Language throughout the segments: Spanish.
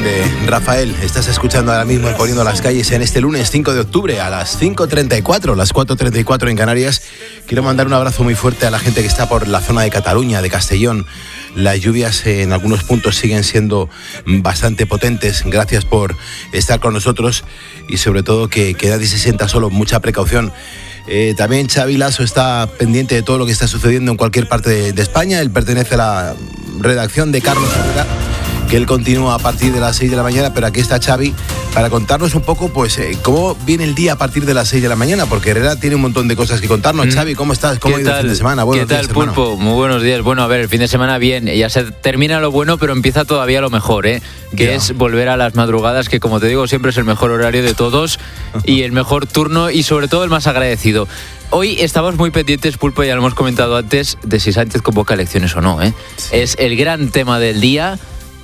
canción de Rafael. Estás escuchando ahora mismo el Poniendo las Calles en este lunes 5 de octubre a las 5:34, las 4:34 en Canarias. Quiero mandar un abrazo muy fuerte a la gente que está por la zona de Cataluña, de Castellón. Las lluvias en algunos puntos siguen siendo bastante potentes. Gracias por estar con nosotros y sobre todo que nadie se sienta solo. Mucha precaución. También Xavi Lasso está pendiente de todo lo que está sucediendo en cualquier parte de España. Él pertenece a la redacción de Carlos Herrera, que él continúa a partir de las 6 de la mañana, pero aquí está Xavi para contarnos un poco pues cómo viene el día a partir de las 6 de la mañana, porque Herrera tiene un montón de cosas que contarnos. Xavi, ¿cómo estás? ¿Cómo ha ido el fin de semana? Buenos días, Pulpo? Hermano. Muy buenos días. Bueno, a ver, el fin de semana bien, ya se termina lo bueno, pero empieza todavía lo mejor, que es volver a las madrugadas, que como te digo, siempre es el mejor horario de todos y el mejor turno y sobre todo el más agradecido. Hoy estamos muy pendientes, Pulpo, ya lo hemos comentado antes, de si Sánchez convoca elecciones o no. Sí. Es el gran tema del día.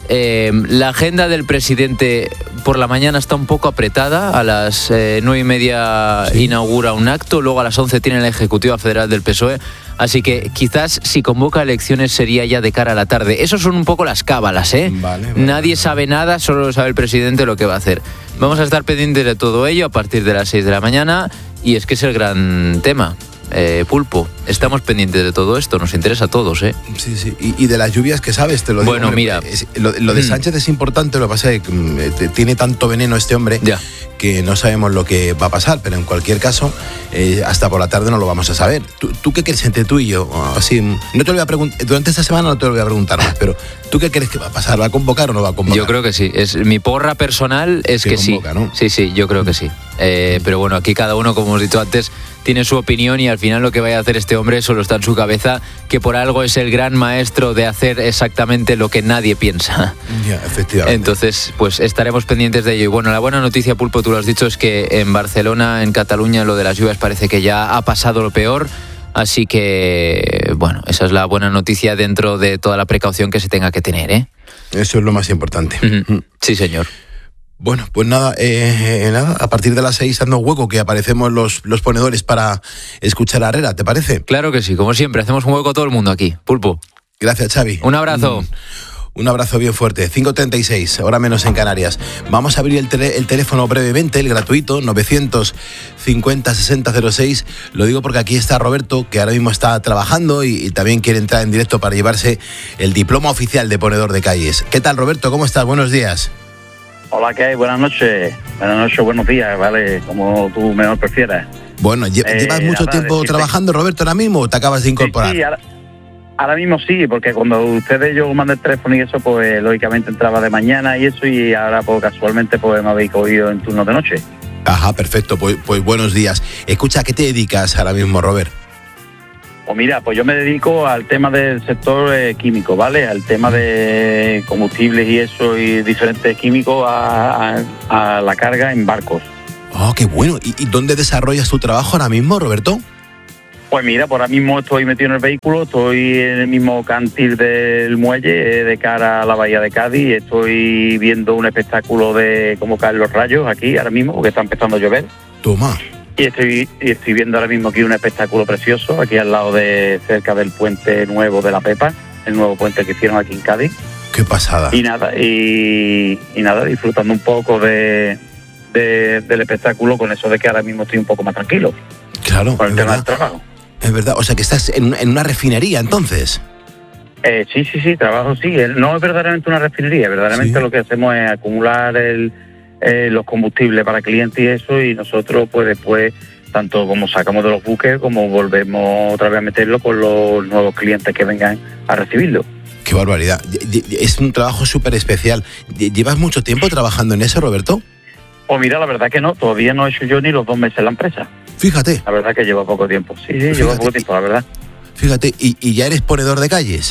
La agenda del presidente por la mañana está un poco apretada. A las 9:30 inaugura un acto, luego a las 11 tiene la Ejecutiva Federal del PSOE. Así que quizás si convoca elecciones sería ya de cara a la tarde. Esas son un poco las cábalas, Vale, Nadie sabe nada, solo sabe el presidente lo que va a hacer. Vamos a estar pendientes de todo ello a partir de las 6 de la mañana y es que es el gran tema. Pulpo, estamos pendientes de todo esto, nos interesa a todos, Sí, y de las lluvias, ¿qué sabes? Te lo digo. Bueno, mira, lo de Sánchez es importante, lo que pasa es que tiene tanto veneno este hombre que no sabemos lo que va a pasar, pero en cualquier caso, hasta por la tarde no lo vamos a saber. ¿Tú qué crees entre tú y yo? Así, no te lo voy a preguntar, durante esta semana no te lo voy a preguntar más, pero ¿tú qué crees que va a pasar? ¿Va a convocar o no va a convocar? Yo creo que sí, mi porra personal es que convoca, sí. ¿No? Sí, yo creo que sí. Pero bueno, aquí cada uno, como hemos dicho antes, tiene su opinión y al final lo que vaya a hacer este hombre solo está en su cabeza, que por algo es el gran maestro de hacer exactamente lo que nadie piensa. Ya, efectivamente. Entonces, pues estaremos pendientes de ello. Y bueno, la buena noticia, Pulpo, tú lo has dicho, es que en Barcelona, en Cataluña, lo de las lluvias parece que ya ha pasado lo peor. Así que, bueno, esa es la buena noticia dentro de toda la precaución que se tenga que tener, Eso es lo más importante. Sí, señor. Bueno, pues nada, a partir de las 6 dando hueco que aparecemos los ponedores para escuchar a Herrera, ¿te parece? Claro que sí, como siempre, hacemos un hueco a todo el mundo aquí, Pulpo. Gracias, Xavi. Un abrazo. Un abrazo bien fuerte. 5:36, hora menos en Canarias. Vamos a abrir el teléfono brevemente, el gratuito, 950-6006. Lo digo porque aquí está Roberto, que ahora mismo está trabajando y también quiere entrar en directo para llevarse el diploma oficial de ponedor de calles. ¿Qué tal, Roberto? ¿Cómo estás? Buenos días. Hola, ¿qué hay? Buenas noches, buenos días, ¿vale? Como tú mejor prefieras. Bueno, ¿llevas mucho tiempo trabajando, Roberto, ahora mismo o te acabas de incorporar? Sí, ahora mismo sí, porque cuando ustedes yo mandé el teléfono y eso, pues lógicamente entraba de mañana y eso, y ahora pues casualmente pues me habéis cogido en turno de noche. Ajá, perfecto, pues buenos días. Escucha, ¿a qué te dedicas ahora mismo, Robert? Pues mira, pues yo me dedico al tema del sector químico, ¿vale? Al tema de combustibles y eso, y diferentes químicos a la carga en barcos. Oh, qué bueno. ¿Y dónde desarrollas tu trabajo ahora mismo, Roberto? Pues mira, por ahora mismo estoy metido en el vehículo, estoy en el mismo cantil del muelle de cara a la bahía de Cádiz, estoy viendo un espectáculo de cómo caen los rayos aquí ahora mismo, porque está empezando a llover. Toma. Y estoy viendo ahora mismo aquí un espectáculo precioso, aquí al lado cerca del puente nuevo de la Pepa, el nuevo puente que hicieron aquí en Cádiz. Qué pasada. Y nada, disfrutando un poco del espectáculo, con eso de que ahora mismo estoy un poco más tranquilo. Claro. Con el tema del trabajo. Es verdad, o sea que estás en una refinería entonces. Sí, trabajo sí. No es verdaderamente una refinería, verdaderamente lo que hacemos es acumular los combustibles para clientes y eso, y nosotros pues después tanto como sacamos de los buques como volvemos otra vez a meterlo con los nuevos clientes que vengan a recibirlo. Qué barbaridad, es un trabajo súper especial. ¿Llevas mucho tiempo trabajando en eso, Roberto? Pues mira, la verdad que no, todavía no he hecho yo ni los 2 meses en la empresa. Fíjate. La verdad que lleva poco tiempo, sí, lleva poco tiempo, la verdad. Fíjate, ¿y ya eres ponedor de calles?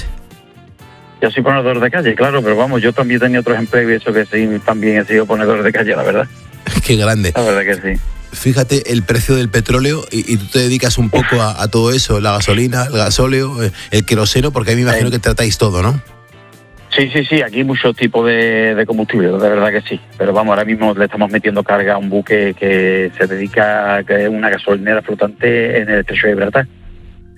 Yo soy ponedor de calle, claro, pero vamos, yo también tenía otros empleos y eso que sí, también he sido ponedor de calle, la verdad. Qué grande. La verdad que sí. Fíjate el precio del petróleo y tú te dedicas un poco a todo eso, la gasolina, el gasóleo, el queroseno, porque ahí me imagino que tratáis todo, ¿no? Sí, aquí hay muchos tipos de combustible, de verdad que sí. Pero vamos, ahora mismo le estamos metiendo carga a un buque que se dedica a que es una gasolinera flotante en el estrecho de Gibraltar.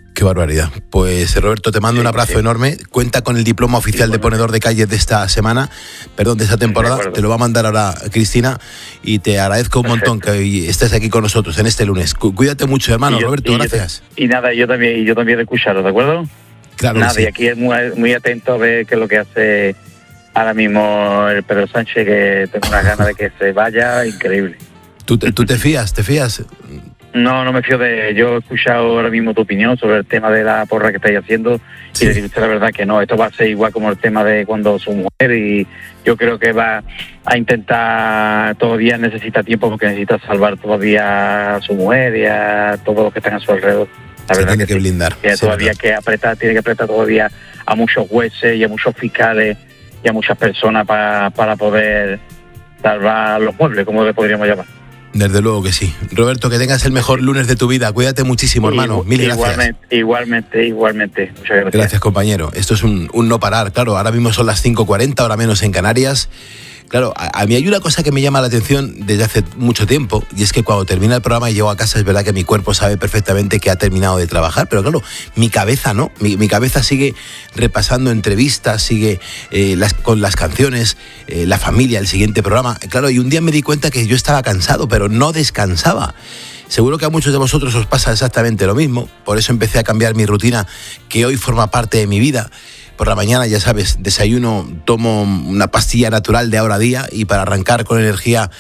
Qué barbaridad. Pues Roberto, te mando un abrazo enorme. Cuenta con el diploma oficial de ponedor de calle de esta semana, de esta temporada. Te lo va a mandar ahora Cristina y te agradezco un montón que hoy estés aquí con nosotros en este lunes. Cuídate mucho, hermano. Roberto, gracias. Y nada, yo también de escucharos, ¿de acuerdo? Claro. Nada, sí. Y aquí es muy atento a ver qué es lo que hace ahora mismo el Pedro Sánchez, que tengo unas ganas de que se vaya, increíble. ¿Tú te fías? ¿Te fías? No me fío de... Yo he escuchado ahora mismo tu opinión sobre el tema de la porra que estáis haciendo y le digo usted la verdad que no, esto va a ser igual como el tema de cuando su mujer, y yo creo que va a intentar, todavía necesita tiempo porque necesita salvar todavía a su mujer y a todos los que están a su alrededor. La verdad tiene que blindar. Que todavía tiene que apretar todavía a muchos jueces y a muchos fiscales y a muchas personas para poder salvar los muebles, como le podríamos llamar. Desde luego que sí. Roberto, que tengas el mejor lunes de tu vida. Cuídate muchísimo, hermano. Mil gracias. Igualmente. Muchas gracias. Gracias, compañero. Esto es un no parar. Claro, ahora mismo son las 5:40, ahora menos en Canarias. Claro, a mí hay una cosa que me llama la atención desde hace mucho tiempo, y es que cuando termina el programa y llego a casa, es verdad que mi cuerpo sabe perfectamente que ha terminado de trabajar, pero claro, mi cabeza no, mi cabeza sigue repasando entrevistas, sigue con las canciones, la familia, el siguiente programa. Claro, y un día me di cuenta que yo estaba cansado, pero no descansaba. Seguro que a muchos de vosotros os pasa exactamente lo mismo, por eso empecé a cambiar mi rutina, que hoy forma parte de mi vida. Por la mañana, ya sabes, desayuno, tomo una pastilla natural de Ahora Día y para arrancar con energía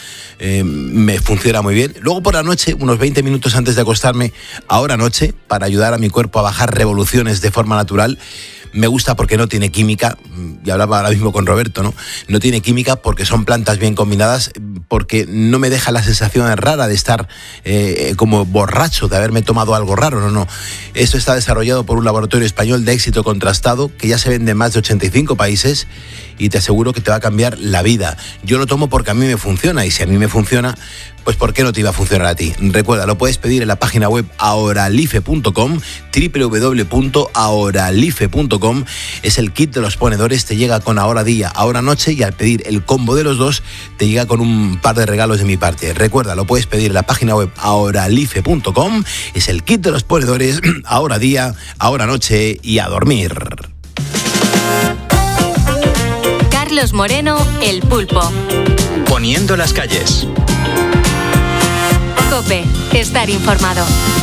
me funciona muy bien. Luego por la noche, unos 20 minutos antes de acostarme, Ahora Noche, para ayudar a mi cuerpo a bajar revoluciones de forma natural. Me gusta porque no tiene química, y hablaba ahora mismo con Roberto, ¿no? No tiene química porque son plantas bien combinadas, porque no me deja la sensación rara de estar como borracho, de haberme tomado algo raro, no. Esto está desarrollado por un laboratorio español de éxito contrastado, que ya se vende en más de 85 países, y te aseguro que te va a cambiar la vida. Yo lo tomo porque a mí me funciona, y si a mí me funciona, pues ¿por qué no te iba a funcionar a ti? Recuerda, lo puedes pedir en la página web ahoralife.com, www.ahoralife.com. Es el kit de los ponedores, te llega con Ahora Día, Ahora Noche, y al pedir el combo de los dos, te llega con un par de regalos de mi parte. Recuerda, lo puedes pedir en la página web ahoralife.com. Es el kit de los ponedores, Ahora Día, Ahora Noche y a dormir. Carlos Moreno, El Pulpo. Poniendo las calles. COPE, estar informado.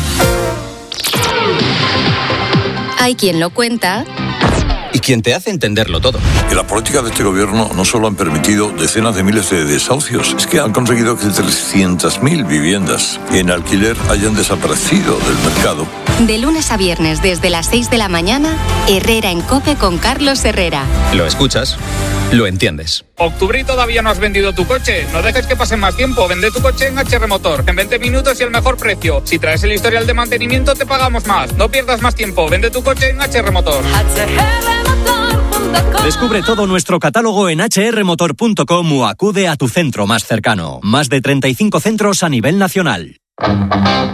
Hay quien lo cuenta y quien te hace entenderlo todo. Y la política de este gobierno no solo han permitido decenas de miles de desahucios, es que han conseguido que 300.000 viviendas en alquiler hayan desaparecido del mercado. De lunes a viernes desde las 6 de la mañana, Herrera en COPE con Carlos Herrera. Lo escuchas, lo entiendes. Octubre y todavía no has vendido tu coche. No dejes que pase más tiempo. Vende tu coche en HR Motor. En 20 minutos y el mejor precio. Si traes el historial de mantenimiento, te pagamos más. No pierdas más tiempo. Vende tu coche en HR Motor. Descubre todo nuestro catálogo en hrmotor.com o acude a tu centro más cercano. Más de 35 centros a nivel nacional.